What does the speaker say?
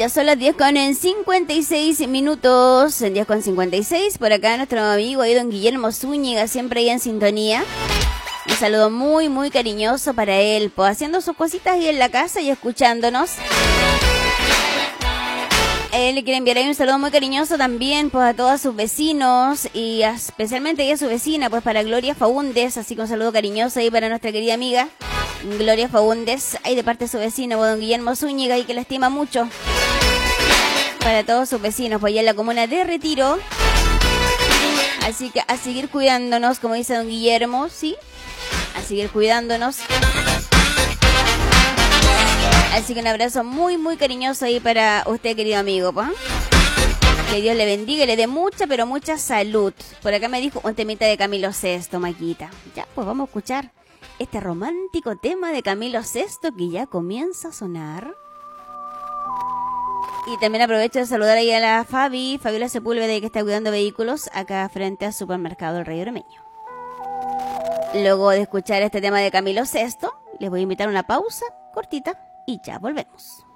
Ya son las 10:56 en 10:56. Por acá nuestro amigo ahí, don Guillermo Zúñiga, siempre ahí en sintonía. Un saludo muy, muy cariñoso para él, pues haciendo sus cositas ahí en la casa y escuchándonos. Él le quiere enviar ahí un saludo muy cariñoso también pues a todos sus vecinos y especialmente ahí a su vecina, pues para Gloria Faúndez, así que un saludo cariñoso ahí para nuestra querida amiga Gloria Faúndez, ahí de parte de su vecino, pues, don Guillermo Zúñiga, y que la estima mucho. Para todos sus vecinos, pues allá en la comuna de Retiro. Así que a seguir cuidándonos, como dice don Guillermo, ¿sí? A seguir cuidándonos. Así que un abrazo muy, muy cariñoso ahí para usted, querido amigo, ¿pues? Que Dios le bendiga y le dé mucha, pero mucha salud. Por acá me dijo un temita de Camilo Sesto, Maquita. Ya, pues vamos a escuchar este romántico tema de Camilo Sesto que ya comienza a sonar. Y también aprovecho de saludar ahí a la Fabiola Sepúlveda, que está cuidando vehículos acá frente al supermercado El Rey Ormeño. Luego de escuchar este tema de Camilo Sesto, les voy a invitar a una pausa cortita y ya volvemos.